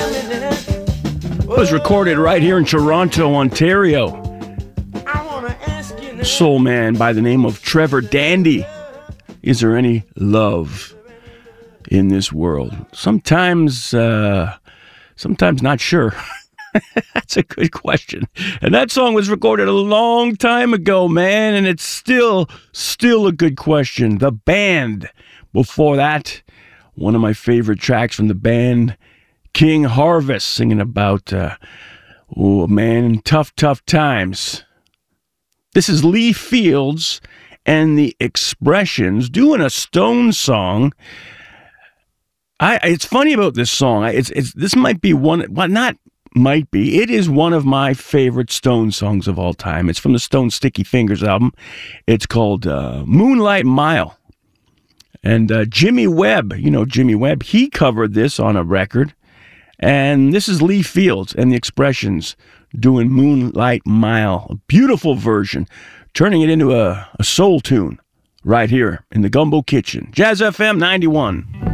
It was recorded right here in Toronto, Ontario. Soul man by the name of Trevor Dandy. Is there any love in this world? Sometimes not sure. That's a good question. And that song was recorded a long time ago, man, and it's still a good question. The Band. Before that, one of my favorite tracks from the band, King Harvest, singing about, man, tough times. This is Lee Fields and the Expressions doing a Stone song. It's funny about this song. This might be one. Well, not might be. It is one of my favorite Stone songs of all time. It's from the Stone Sticky Fingers album. It's called Moonlight Mile. And Jimmy Webb, Jimmy Webb, he covered this on a record. And this is Lee Fields and the Expressions doing Moonlight Mile. A beautiful version, turning it into a soul tune right here in the Gumbo Kitchen. Jazz FM 91.